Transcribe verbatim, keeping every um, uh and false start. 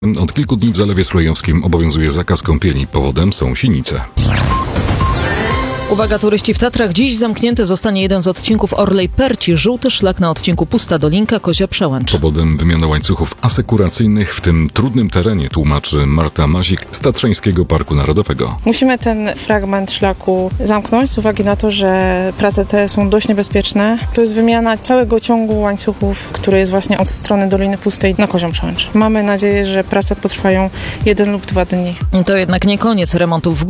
Od kilku dni w Zalewie Sulejowskim obowiązuje zakaz kąpieli. Powodem są sinice. Uwaga, turyści w Tatrach. Dziś zamknięty zostanie jeden z odcinków Orlej-Perci. Żółty szlak na odcinku Pusta Dolinka, Kozia Przełęcz. Powodem wymiana łańcuchów asekuracyjnych w tym trudnym terenie, tłumaczy Marta Mazik z Tatrzańskiego Parku Narodowego. Musimy ten fragment szlaku zamknąć z uwagi na to, że prace te są dość niebezpieczne. To jest wymiana całego ciągu łańcuchów, który jest właśnie od strony Doliny Pustej na Kozią Przełęcz. Mamy nadzieję, że prace potrwają jeden lub dwa dni. To jednak nie koniec remontów w